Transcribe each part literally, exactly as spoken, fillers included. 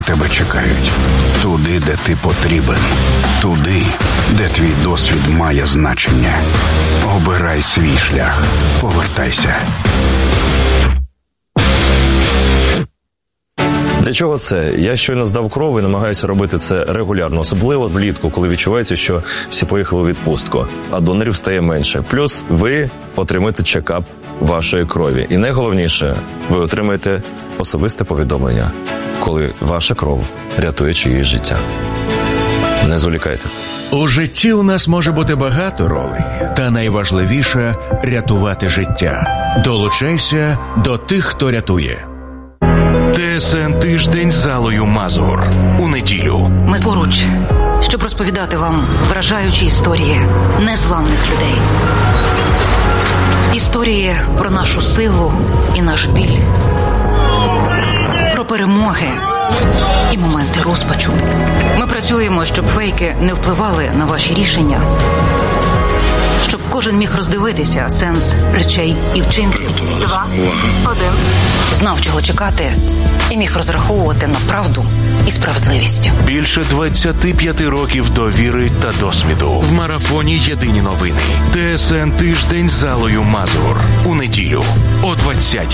Тебе чекають. Туди, де ти потрібен. Туди, де твій досвід має значення. Обирай свій шлях. Повертайся. Для чого це? Я щойно здав кров і намагаюся робити це регулярно, особливо влітку, коли відчувається, що всі поїхали у відпустку, а донорів стає менше. Плюс ви отримаєте чекап вашої крові. І найголовніше, ви отримаєте особисте повідомлення, коли ваша кров рятує чиєсь життя. Не зволікайте. У житті у нас може бути багато ролей, та найважливіше – рятувати життя. Долучайся до тих, хто рятує. ТСН «Тиждень з Аллою Мазур» у неділю. Ми поруч, щоб розповідати вам вражаючі історії незламних людей. Історії про нашу силу і наш біль. Про перемоги і моменти розпачу. Ми працюємо, щоб фейки не впливали на ваші рішення. Щоб кожен міг роздивитися сенс речей і вчинків. Два, один. Знав, чого чекати, і міг розраховувати на правду і справедливість. Більше двадцяти п'яти років довіри та досвіду. В марафоні «Єдині новини». ТСН «Тиждень з Аллою Мазур» у неділю о двадцятій.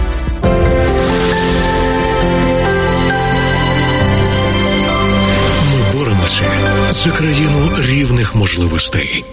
Ми боремося за країну рівних можливостей.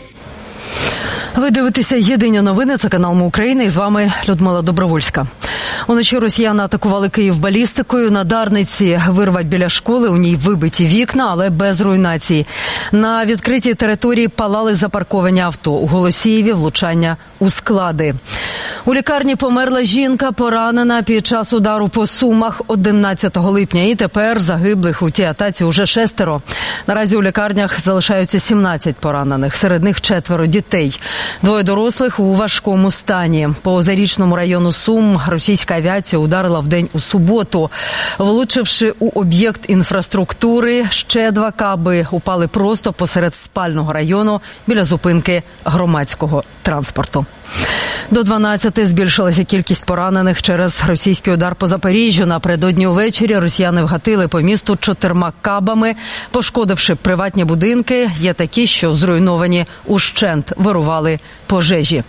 Ви дивитеся «Єдині новини», це канал Ми України, і з вами Людмила Добровольська. Уночі росіяни атакували Київ балістикою. На Дарниці вирвать біля школи, у ній вибиті вікна, але без руйнації. На відкритій території палали запарковані авто. У Голосіїві влучання у склади. У лікарні померла жінка, поранена під час удару по Сумах одинадцятого липня. І тепер загиблих у тій атаці уже шестеро. Наразі у лікарнях залишаються сімнадцять поранених, серед них четверо дітей. Двоє дорослих у важкому стані. По Зарічному району Сум російська авіація ударила вдень у суботу. Влучивши у об'єкт інфраструктури, ще два каби упали просто посеред спального району біля зупинки громадського транспорту. До дванадцяти збільшилася кількість поранених через російський удар по Запоріжжю. Напередодні увечері росіяни вгатили по місту чотирма кабами, пошкодивши приватні будинки. Є такі, що зруйновані ущент, вирували пожежі.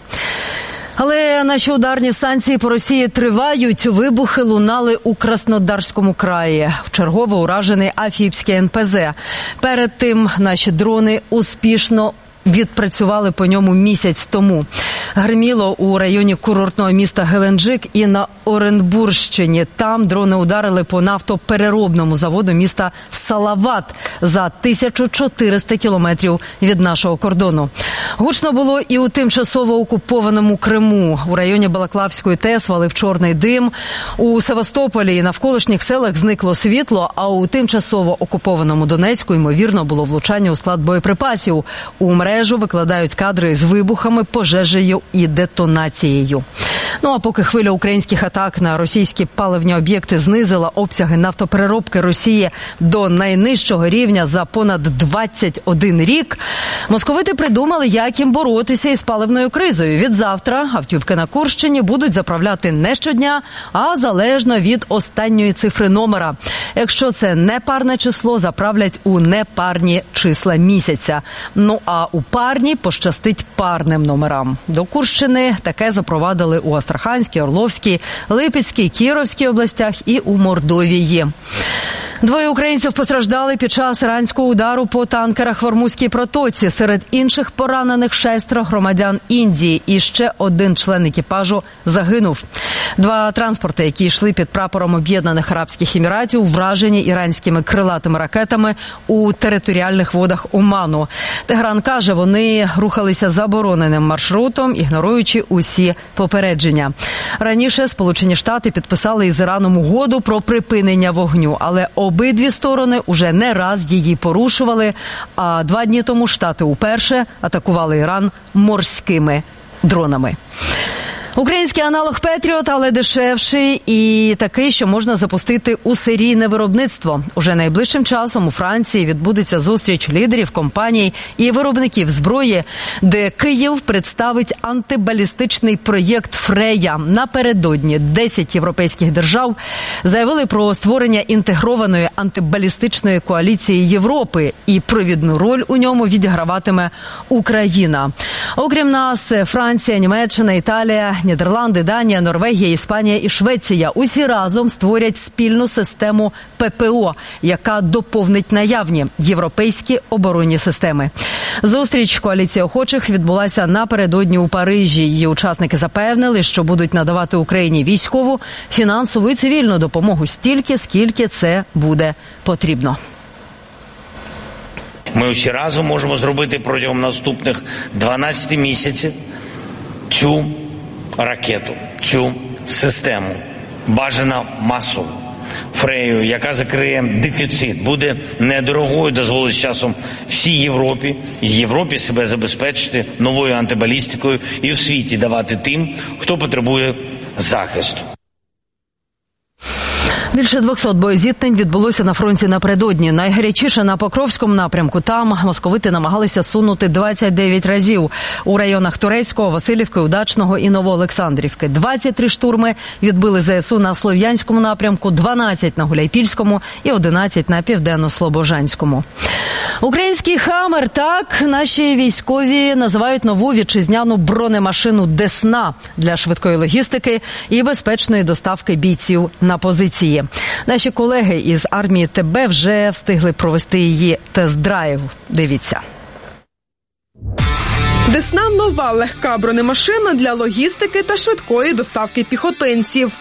Але наші ударні санкції по Росії тривають. Вибухи лунали у Краснодарському краї. Вчергово уражений Афіпський ен пе зе. Перед тим наші дрони успішно відпрацювали по ньому місяць тому. Гриміло у районі курортного міста Геленджик і на Оренбурщині. Там дрони ударили по нафтопереробному заводу міста Салават за тисячу чотириста кілометрів від нашого кордону. Гучно було і у тимчасово окупованому Криму. У районі Балаклавської ТЕС валив чорний дим. У Севастополі і навколишніх селах зникло світло, а у тимчасово окупованому Донецьку, ймовірно, було влучання у склад боєприпасів. У мережу викладають кадри з вибухами, пожежею і детонацією. Ну а поки хвиля українських атак на російські паливні об'єкти знизила обсяги нафтопереробки Росії до найнижчого рівня за понад двадцять один рік, московити придумали, як їм боротися із паливною кризою. Від завтра автівки на Курщині будуть заправляти не щодня, а залежно від останньої цифри номера. Якщо це непарне число, заправлять у непарні числа місяця. Ну а у парні пощастить парним номерам. До Курщини таке запровадили у Астраханській, Орловській, Липецькій, Кіровській областях і у Мордовії. Двоє українців постраждали під час іранського удару по танкерах в Ормузькій протоці. Серед інших поранених шестеро громадян Індії і ще один член екіпажу загинув. Два транспорти, які йшли під прапором Об'єднаних Арабських Еміратів, вражені іранськими крилатими ракетами у територіальних водах Оману. Тегеран каже, вони рухалися забороненим маршрутом, ігноруючи усі попередження. Раніше Сполучені Штати підписали із Іраном угоду про припинення вогню, але обидві сторони уже не раз її порушували, а два дні тому Штати уперше атакували Іран морськими дронами. Український аналог Петріот, але дешевший і такий, що можна запустити у серійне виробництво. Уже найближчим часом у Франції відбудеться зустріч лідерів компаній і виробників зброї, де Київ представить антибалістичний проєкт «Фрея». Напередодні десять європейських держав заявили про створення інтегрованої антибалістичної коаліції Європи, і провідну роль у ньому відіграватиме Україна. Окрім нас, Франція, Німеччина, Італія, Нідерланди, Данія, Норвегія, Іспанія і Швеція усі разом створять спільну систему ППО, яка доповнить наявні європейські оборонні системи. Зустріч коаліції охочих відбулася напередодні у Парижі. Її учасники запевнили, що будуть надавати Україні військову, фінансову і цивільну допомогу стільки, скільки це буде потрібно. Ми усі разом можемо зробити протягом наступних дванадцяти місяців цю ракету, цю систему, бажано масово, Фрею, яка закриє дефіцит, буде недорогою, дозволить з часом всій Європі, і в Європі себе забезпечити новою антибалістикою і в світі давати тим, хто потребує захисту. Більше двохсот боєзіткнень відбулося на фронті напередодні. Найгарячіше на Покровському напрямку. Там московити намагалися сунути двадцять дев'ять разів у районах Турецького, Василівки, Удачного і Новоолександрівки. двадцять три штурми відбили ЗСУ на Слов'янському напрямку, дванадцять на Гуляйпільському і одинадцять на Південно-Слобожанському. Український «Хаммер» – так наші військові називають нову вітчизняну бронемашину «Десна» для швидкої логістики і безпечної доставки бійців на позиції. Наші колеги із армії ТБ вже встигли провести її тест-драйв. Дивіться. «Десна» – нова легка бронемашина для логістики та швидкої доставки піхотинців.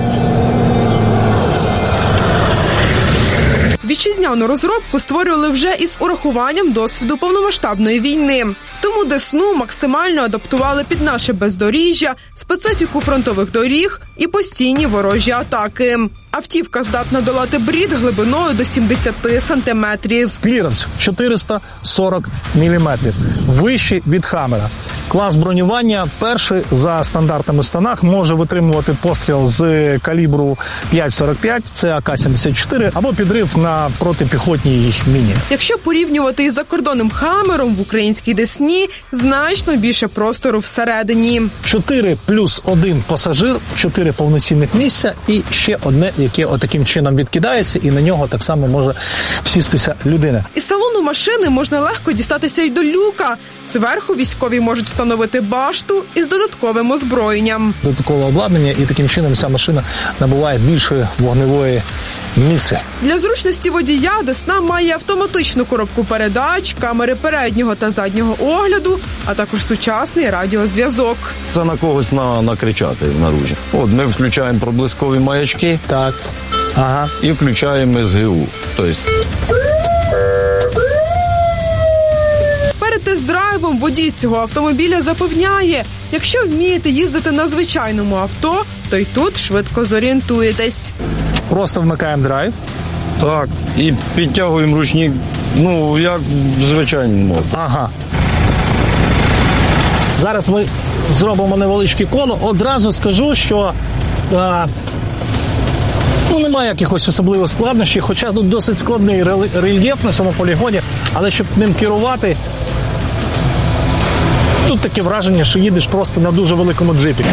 Вітчизняну розробку створювали вже із урахуванням досвіду повномасштабної війни. Тому «Десну» максимально адаптували під наше бездоріжжя, специфіку фронтових доріг і постійні ворожі атаки. Автівка здатна долати брід глибиною до сімдесят сантиметрів. Кліренс – чотириста сорок міліметрів. Вищий від «Хаммера». Клас бронювання перший за стандартами в станах може витримувати постріл з калібру п'ять сорок п'ять, це А К сімдесят чотири, або підрив на протипіхотній міні. Якщо порівнювати із закордонним «Хаммером», в українській «Десні» значно більше простору всередині. Чотири плюс один пасажир, чотири повноцінних місця і ще одне, яке отаким чином відкидається, і на нього так само може сістися людина. Із салону машини можна легко дістатися й до люка. Зверху військові можуть встановити башту із додатковим озброєнням. Додаткове обладнання, і таким чином ця машина набуває більшої вогневої місце. Для зручності водія «Десна» має автоматичну коробку передач, камери переднього та заднього огляду, а також сучасний радіозв'язок. Це на когось на, накричати наружі. От ми включаємо проблискові маячки, так, ага, і включаємо С Г У. Тобто перед тест-драйвом водій цього автомобіля запевняє, якщо вмієте їздити на звичайному авто, то й тут швидко зорієнтуєтесь. Просто вмикаємо драйв. Так, і підтягуємо ручник, ну, як в звичайному. Ага. Зараз ми зробимо невеличке коло. Одразу скажу, що а, ну, немає якихось особливих складнощів, хоча тут досить складний рельєф на цьому полігоні, але щоб ним керувати, тут таке враження, що їдеш просто на дуже великому джипі.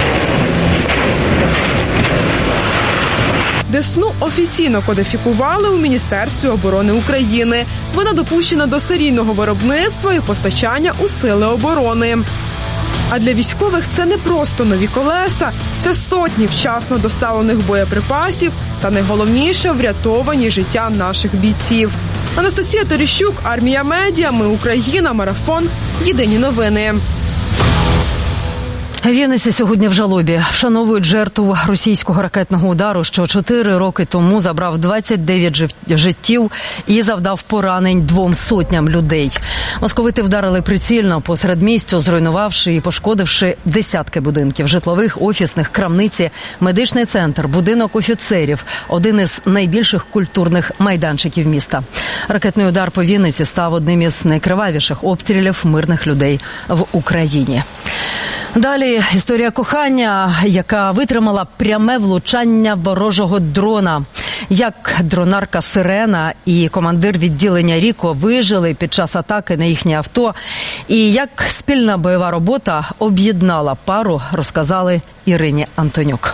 «Десну» офіційно кодифікували у Міністерстві оборони України. Вона допущена до серійного виробництва і постачання у Сили оборони. А для військових це не просто нові колеса, це сотні вчасно доставлених боєприпасів та, найголовніше, врятовані життя наших бійців. Анастасія Терещук, Армія Медіа, Ми Україна, Марафон, Єдині новини. Вінниця сьогодні в жалобі. Вшановують жертву російського ракетного удару, що чотири роки тому забрав двадцять дев'ять життів і завдав поранень двом сотням людей. Московити вдарили прицільно по середмістю, зруйнувавши і пошкодивши десятки будинків – житлових, офісних, крамниці, медичний центр, будинок офіцерів – один із найбільших культурних майданчиків міста. Ракетний удар по Вінниці став одним із найкривавіших обстрілів мирних людей в Україні. Далі історія кохання, яка витримала пряме влучання ворожого дрона. Як дронарка Сирена і командир відділення Ріко вижили під час атаки на їхнє авто. І як спільна бойова робота об'єднала пару, розказали Ірині Антонюк.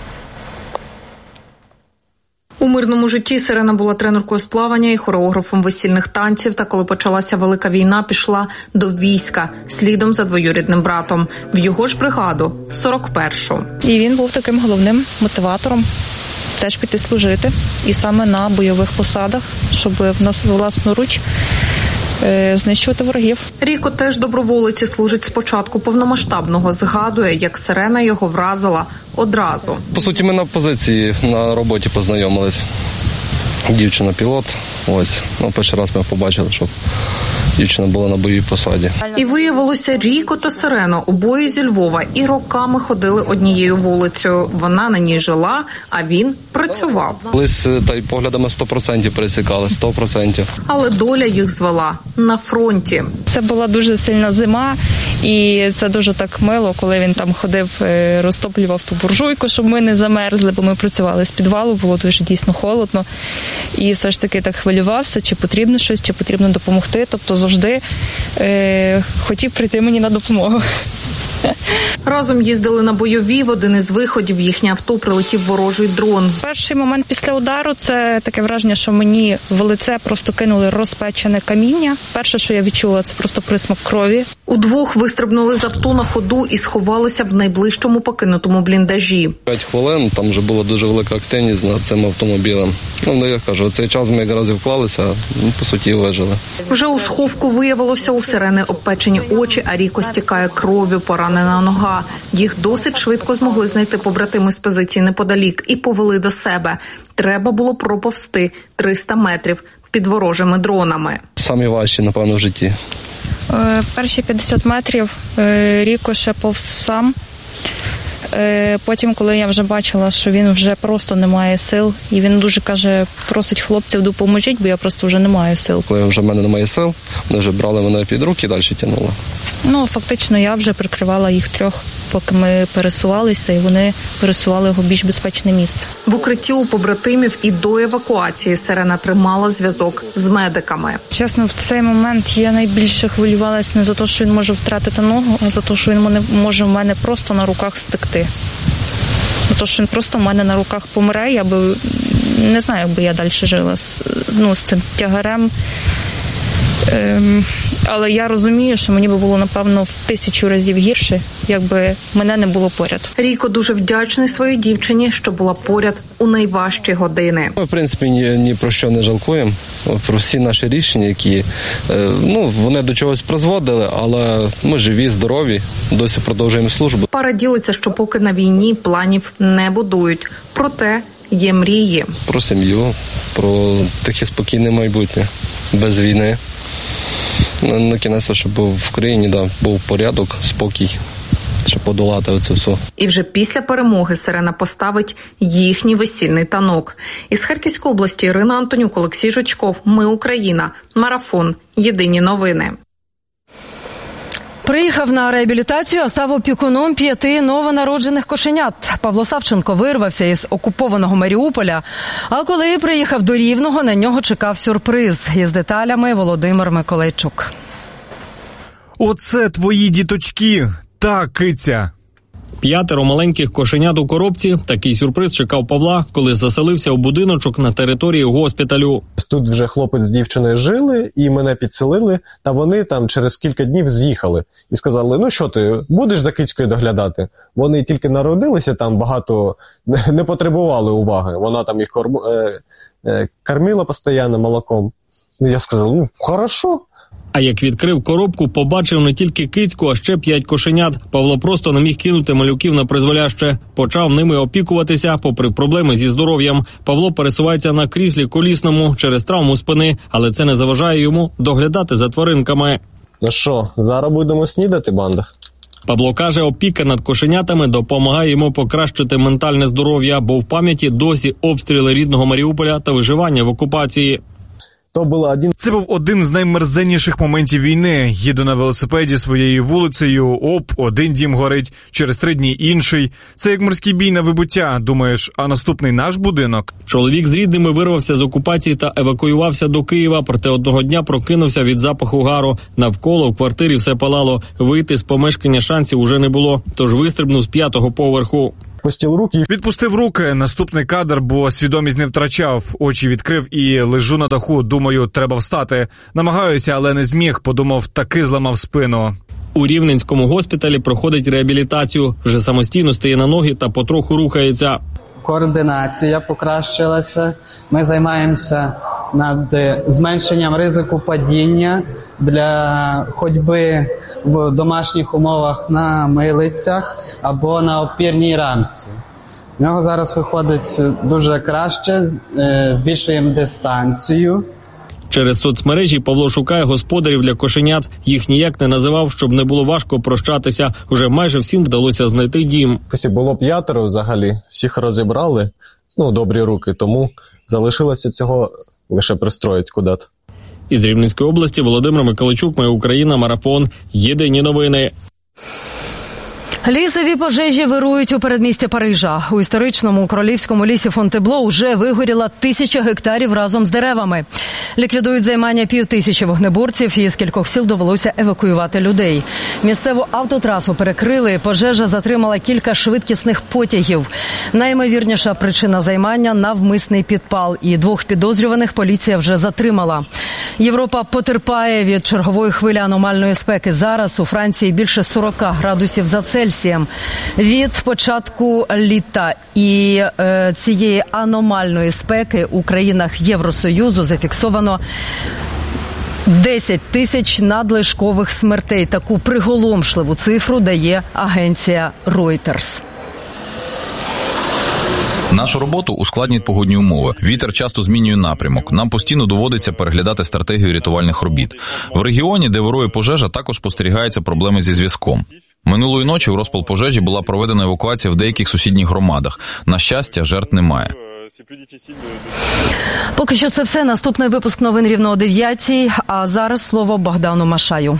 У мирному житті Сирена була тренеркою з плавання і хореографом весільних танців, та коли почалася Велика війна, пішла до війська, слідом за двоюрідним братом. В його ж бригаду, сорок першу. І він був таким головним мотиватором теж піти служити. І саме на бойових посадах, щоб в нас власноруч знищувати ворогів. Ріко теж доброволиці служить з початку повномасштабного. Згадує, як Сирена його вразила одразу. По суті, ми на позиції на роботі познайомились. Дівчина-пілот. Ось. Ну, перший раз ми побачили, що дівчина була на бойовій посаді. І виявилося, Ріко та Сирена обоє зі Львова і роками ходили однією вулицею. Вона на ній жила, а він працював. Колись та й поглядами сто відсотків пересікали, сто відсотків. Але доля їх звела на фронті. Це була дуже сильна зима, і це дуже так мило, коли він там ходив, розтоплював ту буржуйку, щоб ми не замерзли, бо ми працювали з підвалу, було дуже дійсно холодно. І все ж таки так хвилювався, чи потрібно щось, чи потрібно допомогти. Тобто завжди е, хотів прийти мені на допомогу. Разом їздили на бойові. В один із виходів їхнє авто прилетів ворожий дрон. Перший момент після удару – це таке враження, що мені в лице просто кинули розпечене каміння. Перше, що я відчула, це просто присмак крові. Удвох вистрибнули з авто на ходу і сховалися в найближчому покинутому бліндажі. П'ять хвилин, там вже була дуже велика активність над цим автомобілем. Ну, я кажу, цей час ми якраз і вклалися, ну, по суті, вижили. Вже у сховку виявилося, у Сирени обпечені очі, а Ріко стікає кров'ю, поранена нога. Їх досить швидко змогли знайти побратими з позиції неподалік і повели до себе. Треба було проповзти триста метрів під ворожими дронами. Самі важчі, напевно, в житті. Перші п'ятдесят метрів Ріко ще повз сам. Потім, коли я вже бачила, що він вже просто не має сил, і він дуже каже, просить хлопців, допоможіть, бо я просто вже не маю сил. Коли вже в мене немає сил, вони вже брали мене під руки і далі тягнули. Ну, фактично, я вже прикривала їх трьох, поки ми пересувалися, і вони пересували його в більш безпечне місце. В укритті у побратимів і до евакуації Сирена тримала зв'язок з медиками. Чесно, в цей момент я найбільше хвилювалася не за те, що він може втратити ногу, а за те, що він може в мене просто на руках стекти. За те, що він просто в мене на руках помре, я би не знаю, як би я далі жила з, ну, з цим тягарем. Ем, але я розумію, що мені би було, напевно, в тисячу разів гірше, якби мене не було поряд. Ріко дуже вдячний своїй дівчині, що була поряд у найважчі години. Ми, в принципі, ні, ні про що не жалкуємо. Про всі наші рішення, які, ну, вони до чогось призводили, але ми живі, здорові, досі продовжуємо службу. Пара ділиться, що поки на війні планів не будують. Проте є мрії. Про сім'ю, про тихе спокійне майбутнє, без війни. На кінець, щоб в країні, да, був порядок, спокій, щоб подолати оце все. І вже після перемоги Сирена поставить їхній весільний танок. Із Харківської області Ірина Антонюк, Олексій Жучков. Ми Україна. Марафон. Єдині новини. Приїхав на реабілітацію, а став опікуном п'яти новонароджених кошенят. Павло Савченко вирвався із окупованого Маріуполя, а коли приїхав до Рівного, на нього чекав сюрприз. Із деталями Володимир Миколайчук. Оце твої діточки, та киця. П'ятеро маленьких кошенят у коробці. Такий сюрприз чекав Павла, коли заселився у будиночок на території госпіталю. Тут вже хлопець з дівчиною жили, і мене підселили, та вони там через кілька днів з'їхали. І сказали, ну що ти, будеш за кицькою доглядати? Вони тільки народилися, там багато не потребували уваги. Вона там їх корм... е... Е... кормила постійно молоком. І я сказав, ну, хорошо. А як відкрив коробку, побачив не тільки кицьку, а ще п'ять кошенят. Павло просто не міг кинути малюків на призволяще. Почав ними опікуватися, попри проблеми зі здоров'ям. Павло пересувається на кріслі колісному через травму спини, але це не заважає йому доглядати за тваринками. Ну що, зараз будемо снідати, банда? Павло каже, опіка над кошенятами допомагає йому покращити ментальне здоров'я, бо в пам'яті досі обстріли рідного Маріуполя та виживання в окупації. То було один... Це був один з наймерзенніших моментів війни. Їду на велосипеді своєю вулицею, оп, один дім горить, через три дні інший. Це як морський бій на вибуття. Думаєш, а наступний наш будинок? Чоловік з рідними вирвався з окупації та евакуювався до Києва, проте одного дня прокинувся від запаху гару. Навколо в квартирі все палало. Вийти з помешкання шансів уже не було, тож вистрибнув з п'ятого поверху. Відпустив руки. Відпустив руки. Наступний кадр, бо свідомість не втрачав. Очі відкрив і лежу на даху. Думаю, треба встати. Намагаюся, але не зміг. Подумав, таки зламав спину. У Рівненському госпіталі проходить реабілітацію. Вже самостійно стає на ноги та потроху рухається. Координація покращилася. Ми займаємося над зменшенням ризику падіння для ходьби в домашніх умовах на милицях або на опірній рамці. В нього зараз виходить дуже краще, збільшуємо дистанцію. Через соцмережі Павло шукає господарів для кошенят. Їх ніяк не називав, щоб не було важко прощатися. Уже майже всім вдалося знайти дім. Було п'ятеро взагалі, всіх розібрали, ну, добрі руки, тому залишилося цього лише пристроїть куди-то. Із Рівненської області Володимир Миколайчук, Моя Україна, Марафон, Єдині новини. Лісові пожежі вирують у передмісті Парижа. У історичному королівському лісі Фонтебло уже вигоріла тисяча гектарів разом з деревами. Ліквідують займання півтисячі вогнеборців, і з кількох сіл довелося евакуювати людей. Місцеву автотрасу перекрили, пожежа затримала кілька швидкісних потягів. Найімовірніша причина займання – навмисний підпал, і двох підозрюваних поліція вже затримала. Європа потерпає від чергової хвилі аномальної спеки. Зараз у Франції більше сорок градусів за Цельсієм. Від початку літа і е, цієї аномальної спеки у країнах Євросоюзу зафіксовано десять тисяч надлишкових смертей. Таку приголомшливу цифру дає агенція Reuters. Нашу роботу ускладнюють погодні умови. Вітер часто змінює напрямок. Нам постійно доводиться переглядати стратегію рятувальних робіт. В регіоні, де вирує пожежа, також спостерігаються проблеми зі зв'язком. Минулої ночі в розпал пожежі була проведена евакуація в деяких сусідніх громадах. На щастя, жертв немає. Поки що це все. Наступний випуск новин рівно о дев'ятій. А зараз слово Богдану Машаю.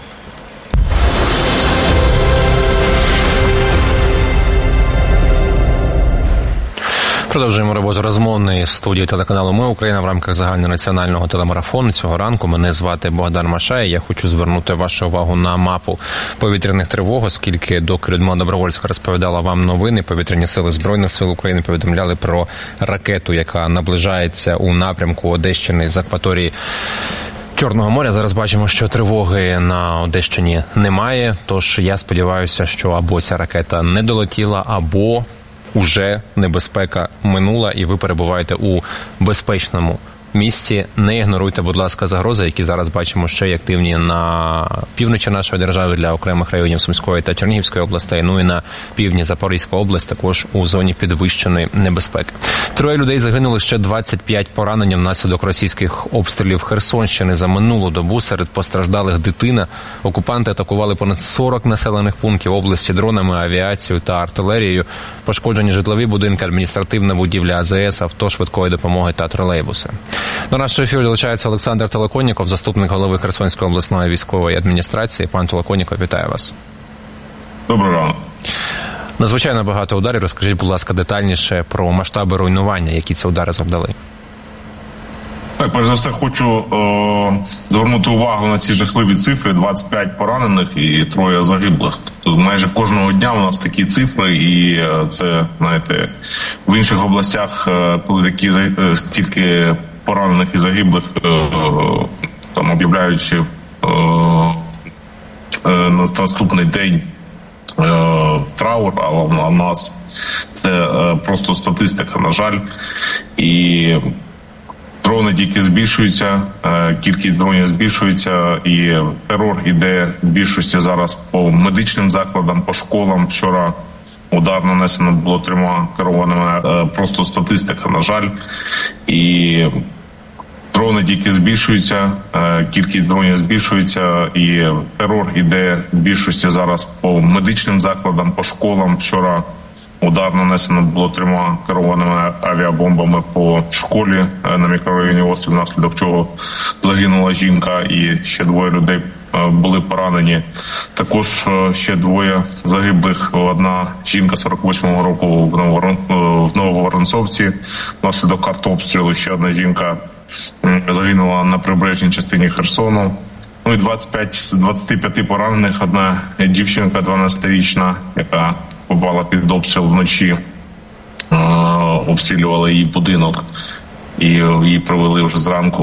Продовжуємо роботу розмовної студії телеканалу «Ми Україна» в рамках загальнонаціонального телемарафону. Цього ранку мене звати Богдан Машай. Я хочу звернути вашу увагу на мапу повітряних тривог, оскільки доки Людмила Добровольська розповідала вам новини, повітряні сили Збройних сил України повідомляли про ракету, яка наближається у напрямку Одещини з акваторії Чорного моря. Зараз бачимо, що тривоги на Одещині немає, тож я сподіваюся, що або ця ракета не долетіла, або уже небезпека минула і ви перебуваєте у безпечному місті. Не ігноруйте, будь ласка, загрози, які зараз бачимо ще й активні на півночі нашої держави для окремих районів Сумської та Чернігівської областей, ну і на півдні Запорізька область також у зоні підвищеної небезпеки. Троє людей загинули, ще двадцять п'ять поранені внаслідок російських обстрілів Херсонщини за минулу добу. Серед постраждалих дитина. Окупанти атакували понад сорок населених пунктів області дронами, авіацією та артилерією. Пошкоджені житлові будинки, адміністративна будівля А З С, авто швидкої допомоги та тролейбуси. До нашого ефіру долучається Олександр Толоконніков, заступник голови Херсонської обласної військової адміністрації. Пан Толоконніков, вітаю вас. Доброго ранку. Надзвичайно багато ударів. Розкажіть, будь ласка, детальніше про масштаби руйнування, які ці удари завдали. Так, перш за все, хочу е, звернути увагу на ці жахливі цифри. двадцять п'ять поранених і троє загиблих. Тобто майже кожного дня у нас такі цифри, і е, це, знаєте, в інших областях, е, коли такі е, стільки поранених і загиблих, е, е, там об'являють е, е, на наступний день е, траур, а в нас це е, просто статистика, на жаль. І дрони тільки збільшуються, кількість дронів збільшується, і терор іде в більшості зараз по медичним закладам, по школам. Вчора удар нанесено було трьома керованими, просто статистика, на жаль. І дрони тільки збільшуються, кількість дронів збільшується, і терор іде в більшості зараз по медичним закладам, по школам. Вчора Удар нанесено було трьома керованими авіабомбами по школі на мікрорайоні Острів, внаслідок чого загинула жінка і ще двоє людей були поранені. Також ще двоє загиблих. Одна жінка сорок восьмого року в Нововоронцовці внаслідок артобстрілу. Ще одна жінка загинула на прибережній частині Херсону. Ну і двадцять п'ять з двадцяти п'яти поранених. Одна дівчинка дванадцятирічна, яка попала під обстріл вночі, обстрілювали її будинок і її провели вже зранку